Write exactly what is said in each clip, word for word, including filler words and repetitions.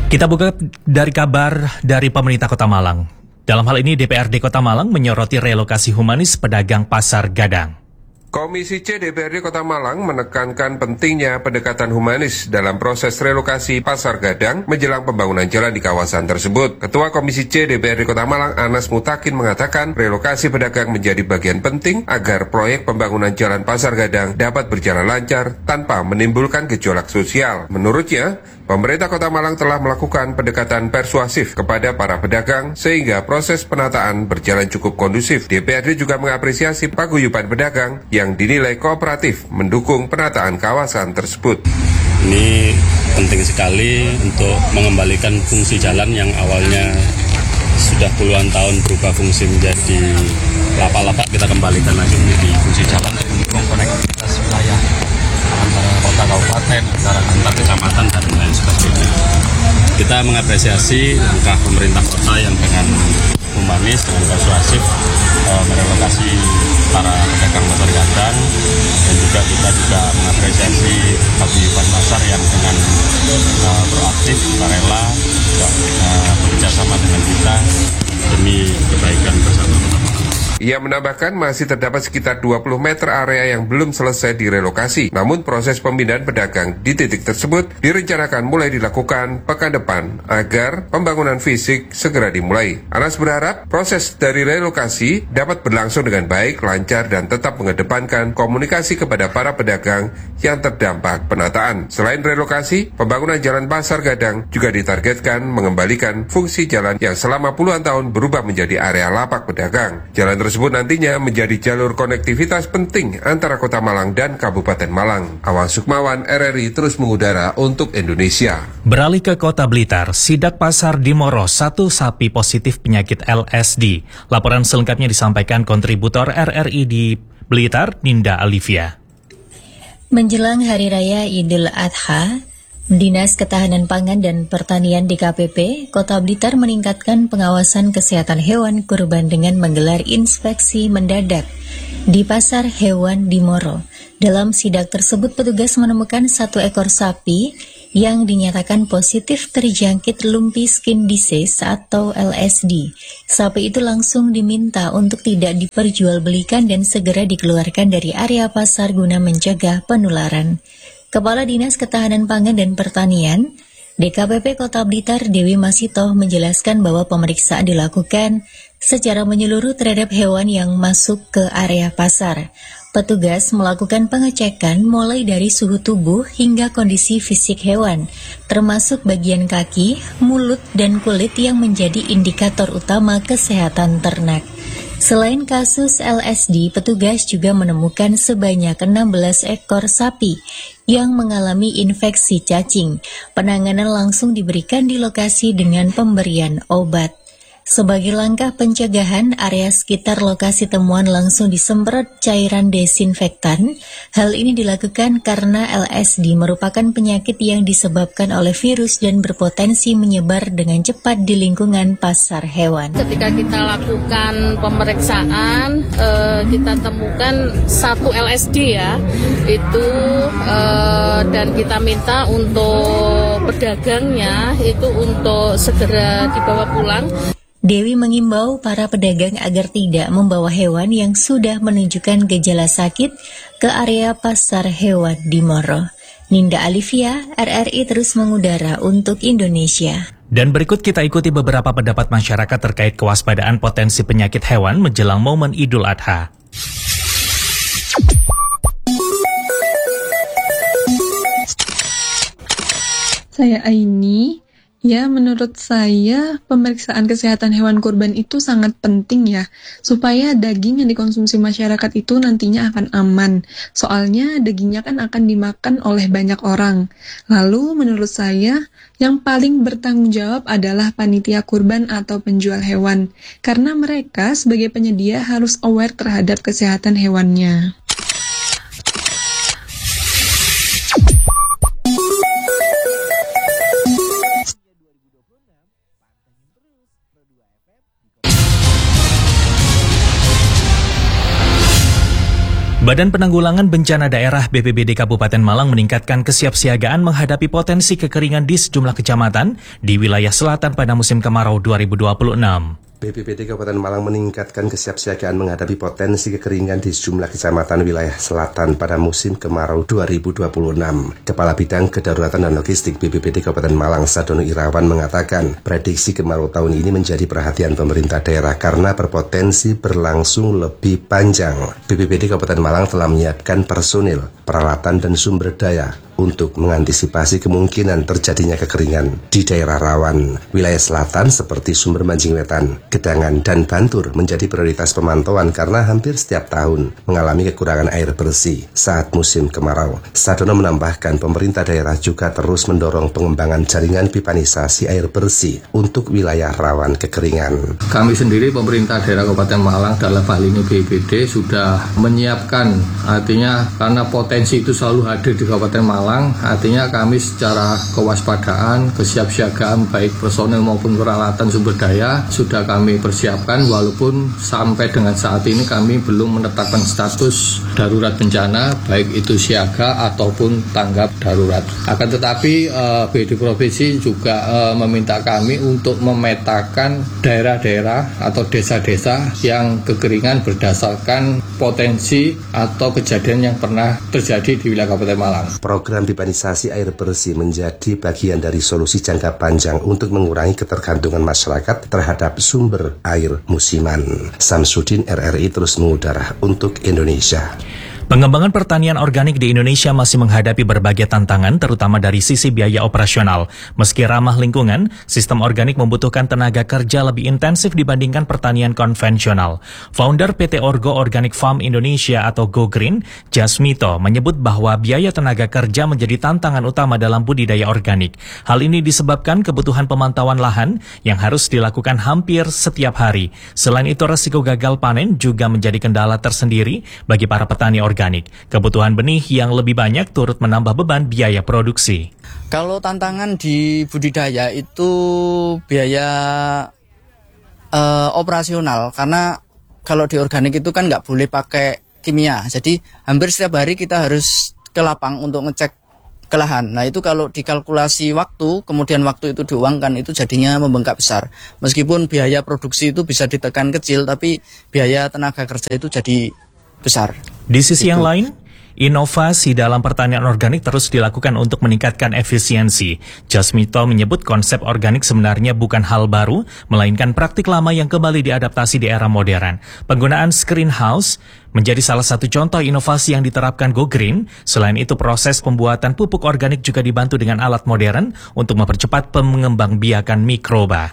Kita buka dari kabar dari pemerintah Kota Malang. Dalam hal ini D P R D Kota Malang menyoroti relokasi humanis pedagang Pasar Gadang. Komisi C D P R D Kota Malang menekankan pentingnya pendekatan humanis dalam proses relokasi Pasar Gadang menjelang pembangunan jalan di kawasan tersebut. Ketua Komisi C D P R D Kota Malang Anas Mutakin mengatakan relokasi pedagang menjadi bagian penting agar proyek pembangunan jalan Pasar Gadang dapat berjalan lancar tanpa menimbulkan gejolak sosial. Menurutnya, pemerintah Kota Malang telah melakukan pendekatan persuasif kepada para pedagang sehingga proses penataan berjalan cukup kondusif. D P R D juga mengapresiasi paguyuban pedagang yang dinilai kooperatif mendukung penataan kawasan tersebut. Ini penting sekali untuk mengembalikan fungsi jalan yang awalnya sudah puluhan tahun berubah fungsi menjadi lapak-lapak, kita kembalikan lagi menjadi fungsi jalan dan mendukung konektivitas wilayah antara kota kabupaten, antara antar kecamatan dan lain sebagainya. Kita mengapresiasi langkah pemerintah kota yang dengan humanis, dengan persuasif e, merelokasi para pedagang Pasar Gadang, dan juga kita juga mengapresiasi paguyuban pasar yang dengan e, proaktif, rela juga e, bekerjasama dengan kita demi kebaikan bersama. Ia menambahkan masih terdapat sekitar dua puluh meter area yang belum selesai direlokasi. Namun proses pemindahan pedagang di titik tersebut direncanakan mulai dilakukan pekan depan agar pembangunan fisik segera dimulai. Anas berharap proses dari relokasi dapat berlangsung dengan baik, lancar, dan tetap mengedepankan komunikasi kepada para pedagang yang terdampak penataan. Selain relokasi, pembangunan jalan Pasar Gadang juga ditargetkan mengembalikan fungsi jalan yang selama puluhan tahun berubah menjadi area lapak pedagang. Jalan tersebut nantinya menjadi jalur konektivitas penting antara Kota Malang dan Kabupaten Malang. Awan Sukmawan, R R I terus mengudara untuk Indonesia. Beralih ke Kota Blitar, sidak pasar di Moro, satu sapi positif penyakit L S D. Laporan selengkapnya disampaikan kontributor R R I di Blitar, Ninda Alivia. Menjelang Hari Raya Idul Adha, Dinas Ketahanan Pangan dan Pertanian D K P P Kota Blitar meningkatkan pengawasan kesehatan hewan kurban dengan menggelar inspeksi mendadak di Pasar Hewan di Moro. Dalam sidak tersebut, petugas menemukan satu ekor sapi yang dinyatakan positif terjangkit lumpy skin disease atau L S D. Sapi itu langsung diminta untuk tidak diperjualbelikan dan segera dikeluarkan dari area pasar guna mencegah penularan. Kepala Dinas Ketahanan Pangan dan Pertanian, D K P P Kota Blitar Dewi Masitoh menjelaskan bahwa pemeriksaan dilakukan secara menyeluruh terhadap hewan yang masuk ke area pasar. Petugas melakukan pengecekan mulai dari suhu tubuh hingga kondisi fisik hewan, termasuk bagian kaki, mulut, dan kulit yang menjadi indikator utama kesehatan ternak. Selain kasus L S D, petugas juga menemukan sebanyak enam belas ekor sapi yang mengalami infeksi cacing. Penanganan langsung diberikan di lokasi dengan pemberian obat. Sebagai langkah pencegahan, area sekitar lokasi temuan langsung disemprot cairan desinfektan. Hal ini dilakukan karena L S D merupakan penyakit yang disebabkan oleh virus dan berpotensi menyebar dengan cepat di lingkungan pasar hewan. Ketika kita lakukan pemeriksaan, eh, kita temukan satu L S D ya, itu eh, dan kita minta untuk pedagangnya itu untuk segera dibawa pulang. Dewi mengimbau para pedagang agar tidak membawa hewan yang sudah menunjukkan gejala sakit ke area pasar hewan di Moro. Ninda Alivia, R R I terus mengudara untuk Indonesia. Dan berikut kita ikuti beberapa pendapat masyarakat terkait kewaspadaan potensi penyakit hewan menjelang momen Idul Adha. Saya Aini. Ya, menurut saya pemeriksaan kesehatan hewan kurban itu sangat penting ya, supaya daging yang dikonsumsi masyarakat itu nantinya akan aman. Soalnya dagingnya kan akan dimakan oleh banyak orang. Lalu menurut saya, yang paling bertanggung jawab adalah panitia kurban atau penjual hewan. Karena mereka sebagai penyedia harus aware terhadap kesehatan hewannya. Badan Penanggulangan Bencana Daerah B P B D Kabupaten Malang meningkatkan kesiapsiagaan menghadapi potensi kekeringan di sejumlah kecamatan di wilayah selatan pada musim kemarau dua ribu dua puluh enam. B P B D Kabupaten Malang meningkatkan kesiapsiagaan menghadapi potensi kekeringan di sejumlah kecamatan wilayah selatan pada musim kemarau dua ribu dua puluh enam. Kepala Bidang Kedaruratan dan Logistik B P B D Kabupaten Malang, Sadono Irawan, mengatakan prediksi kemarau tahun ini menjadi perhatian pemerintah daerah karena berpotensi berlangsung lebih panjang. B P B D Kabupaten Malang telah menyiapkan personil, peralatan, dan sumber daya untuk mengantisipasi kemungkinan terjadinya kekeringan di daerah rawan. Wilayah selatan seperti Sumber Manjing Wetan, Gedangan, dan Bantur menjadi prioritas pemantauan karena hampir setiap tahun mengalami kekurangan air bersih saat musim kemarau. Sadono menambahkan pemerintah daerah juga terus mendorong pengembangan jaringan pipanisasi air bersih untuk wilayah rawan kekeringan. Kami sendiri pemerintah daerah Kabupaten Malang dalam hal ini B P B D sudah menyiapkan, artinya karena potensi itu selalu hadir di Kabupaten Malang, artinya kami secara kewaspadaan, kesiapsiagaan baik personel maupun peralatan sumber daya sudah kami persiapkan, walaupun sampai dengan saat ini kami belum menetapkan status darurat bencana baik itu siaga ataupun tanggap darurat. Akan tetapi eh, B D Provinsi juga eh, meminta kami untuk memetakan daerah-daerah atau desa-desa yang kekeringan berdasarkan potensi atau kejadian yang pernah terjadi di wilayah Kabupaten Malang. Program pipanisasi air bersih menjadi bagian dari solusi jangka panjang untuk mengurangi ketergantungan masyarakat terhadap sumber air musiman. Samsudin, R R I, terus mengudara untuk Indonesia. Pengembangan pertanian organik di Indonesia masih menghadapi berbagai tantangan, terutama dari sisi biaya operasional. Meski ramah lingkungan, sistem organik membutuhkan tenaga kerja lebih intensif dibandingkan pertanian konvensional. Founder P T Orgo Organic Farm Indonesia atau Go Green, Jasmito, menyebut bahwa biaya tenaga kerja menjadi tantangan utama dalam budidaya organik. Hal ini disebabkan kebutuhan pemantauan lahan yang harus dilakukan hampir setiap hari. Selain itu, resiko gagal panen juga menjadi kendala tersendiri bagi para petani organik. Kebutuhan benih yang lebih banyak turut menambah beban biaya produksi. Kalau tantangan di budidaya itu biaya uh, operasional, karena kalau di organik itu kan nggak boleh pakai kimia. Jadi hampir setiap hari kita harus ke lapang untuk ngecek ke lahan. Nah itu kalau dikalkulasi waktu, kemudian waktu itu diuangkan, itu jadinya membengkak besar. Meskipun biaya produksi itu bisa ditekan kecil, tapi biaya tenaga kerja itu jadi besar. Di sisi itu. yang lain, inovasi dalam pertanian organik terus dilakukan untuk meningkatkan efisiensi. Jasmito menyebut konsep organik sebenarnya bukan hal baru, melainkan praktik lama yang kembali diadaptasi di era modern. Penggunaan screen house menjadi salah satu contoh inovasi yang diterapkan Go Green. Selain itu, proses pembuatan pupuk organik juga dibantu dengan alat modern untuk mempercepat pengembangbiakan mikroba.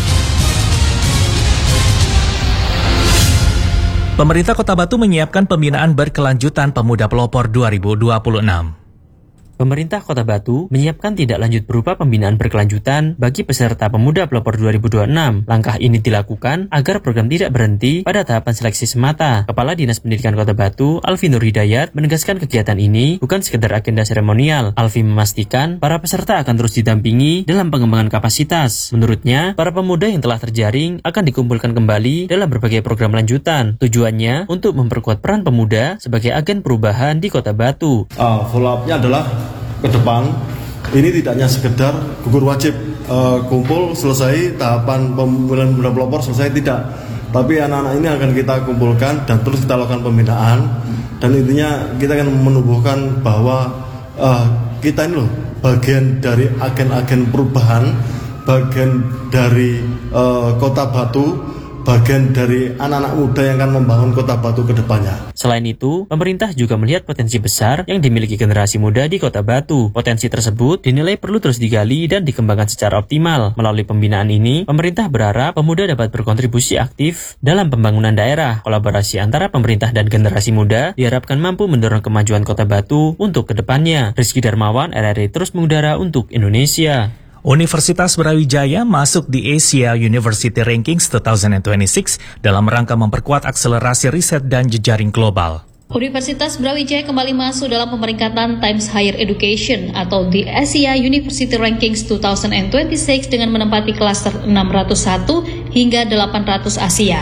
Pemerintah Kota Batu menyiapkan pembinaan berkelanjutan Pemuda Pelopor dua ribu dua puluh enam. Pemerintah Kota Batu menyiapkan tindak lanjut berupa pembinaan berkelanjutan bagi peserta Pemuda Pelopor dua ribu dua puluh enam. Langkah ini dilakukan agar program tidak berhenti pada tahapan seleksi semata. Kepala Dinas Pendidikan Kota Batu, Alfi Nur Hidayat, menegaskan kegiatan ini bukan sekedar agenda seremonial. Alfi memastikan para peserta akan terus didampingi dalam pengembangan kapasitas. Menurutnya, para pemuda yang telah terjaring akan dikumpulkan kembali dalam berbagai program lanjutan. Tujuannya untuk memperkuat peran pemuda sebagai agen perubahan di Kota Batu. Uh, follow-up-nya adalah ke depan, ini tidak hanya sekedar gugur wajib uh, kumpul selesai, tahapan pembulan pemuda pelopor selesai, tidak. Tapi anak-anak ini akan kita kumpulkan dan terus kita lakukan pembinaan, dan intinya kita akan menumbuhkan bahwa uh, kita ini loh bagian dari agen-agen perubahan, bagian dari uh, Kota Batu, bagian dari anak-anak muda yang akan membangun Kota Batu ke depannya. Selain itu, pemerintah juga melihat potensi besar yang dimiliki generasi muda di Kota Batu. Potensi tersebut dinilai perlu terus digali dan dikembangkan secara optimal. Melalui pembinaan ini, pemerintah berharap pemuda dapat berkontribusi aktif dalam pembangunan daerah. Kolaborasi antara pemerintah dan generasi muda diharapkan mampu mendorong kemajuan Kota Batu untuk ke depannya. Rizky Darmawan, R R I terus mengudara untuk Indonesia. Universitas Brawijaya masuk di Asia University Rankings dua ribu dua puluh enam dalam rangka memperkuat akselerasi riset dan jejaring global. Universitas Brawijaya kembali masuk dalam pemeringkatan Times Higher Education atau di Asia University Rankings dua ribu dua puluh enam dengan menempati klaster enam ratus satu hingga delapan ratus Asia.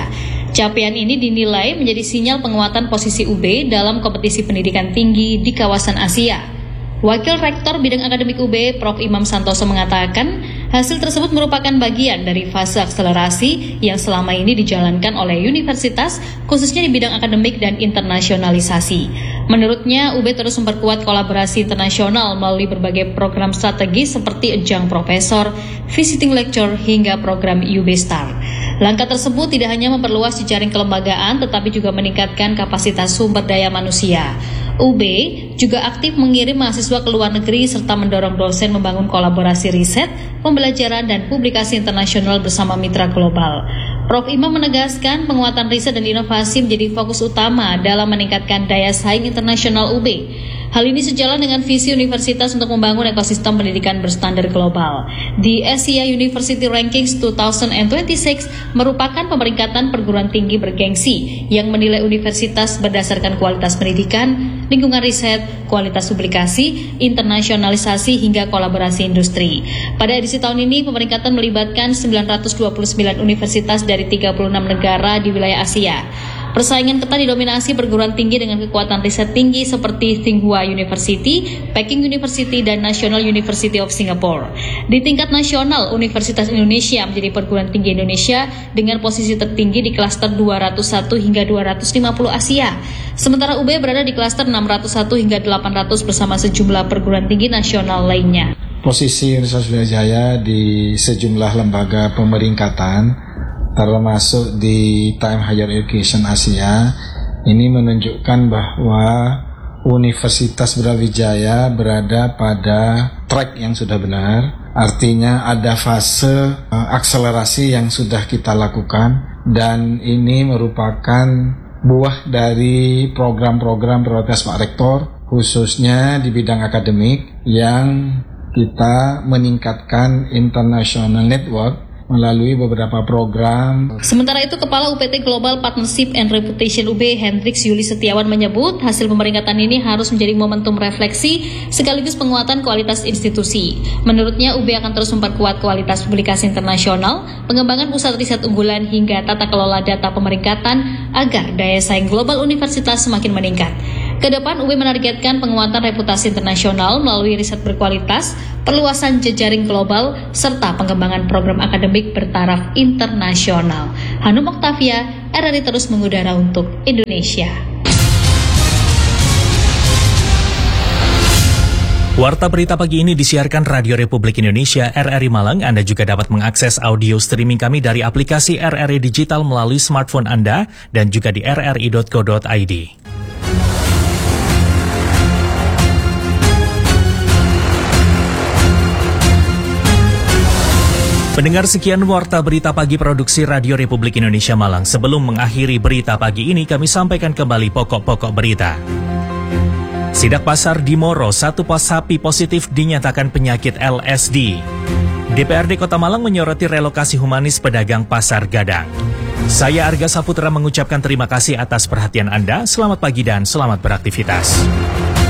Capaian ini dinilai menjadi sinyal penguatan posisi U B dalam kompetisi pendidikan tinggi di kawasan Asia. Wakil Rektor Bidang Akademik U B, Profesor Imam Santoso mengatakan, hasil tersebut merupakan bagian dari fase akselerasi yang selama ini dijalankan oleh universitas, khususnya di bidang akademik dan internasionalisasi. Menurutnya, U B terus memperkuat kolaborasi internasional melalui berbagai program strategis seperti Ajang Profesor, Visiting Lecture, hingga program U B Star. Langkah tersebut tidak hanya memperluas jejaring kelembagaan, tetapi juga meningkatkan kapasitas sumber daya manusia. U B juga aktif mengirim mahasiswa ke luar negeri serta mendorong dosen membangun kolaborasi riset, pembelajaran, dan publikasi internasional bersama mitra global. Profesor Imam menegaskan penguatan riset dan inovasi menjadi fokus utama dalam meningkatkan daya saing internasional U B. Hal ini sejalan dengan visi universitas untuk membangun ekosistem pendidikan berstandar global. Di Asia University Rankings dua ribu dua puluh enam merupakan pemeringkatan perguruan tinggi bergengsi yang menilai universitas berdasarkan kualitas pendidikan, lingkungan riset, kualitas publikasi, internasionalisasi, hingga kolaborasi industri. Pada edisi tahun ini, pemeringkatan melibatkan sembilan ratus dua puluh sembilan universitas dari tiga puluh enam negara di wilayah Asia. Persaingan ketat didominasi perguruan tinggi dengan kekuatan riset tinggi seperti Tsinghua University, Peking University, dan National University of Singapore. Di tingkat nasional, Universitas Indonesia menjadi perguruan tinggi Indonesia dengan posisi tertinggi di klaster dua ratus satu hingga dua ratus lima puluh Asia. Sementara U B berada di klaster enam ratus satu hingga delapan ratus bersama sejumlah perguruan tinggi nasional lainnya. Posisi Universitas Brawijaya di sejumlah lembaga pemeringkatan termasuk di Time Higher Education Asia ini menunjukkan bahwa Universitas Brawijaya berada pada track yang sudah benar. Artinya ada fase akselerasi yang sudah kita lakukan, dan ini merupakan buah dari program-program prioritas Pak Rektor, khususnya di bidang akademik, yang kita meningkatkan international network melalui beberapa program. Sementara itu, Kepala U P T Global Partnership and Reputation U B, Hendrix Yuli Setiawan, menyebut hasil pemeringkatan ini harus menjadi momentum refleksi sekaligus penguatan kualitas institusi. Menurutnya, U B akan terus memperkuat kualitas publikasi internasional, pengembangan pusat riset unggulan, hingga tata kelola data pemeringkatan agar daya saing global universitas semakin meningkat. Kedepan, U B menargetkan penguatan reputasi internasional melalui riset berkualitas, perluasan jejaring global, serta pengembangan program akademik bertaraf internasional. Hanum Oktavia, R R I terus mengudara untuk Indonesia. Warta berita pagi ini disiarkan Radio Republik Indonesia R R I Malang. Anda juga dapat mengakses audio streaming kami dari aplikasi R R I Digital melalui smartphone Anda dan juga di r r i dot co dot i d. Pendengar, sekian Warta Berita Pagi Produksi Radio Republik Indonesia Malang. Sebelum mengakhiri berita pagi ini, kami sampaikan kembali pokok-pokok berita. Sidak pasar di Moro, satu pas sapi positif dinyatakan penyakit L S D. D P R D Kota Malang menyoroti relokasi humanis pedagang Pasar Gadang. Saya Arga Saputra mengucapkan terima kasih atas perhatian Anda. Selamat pagi dan selamat beraktivitas.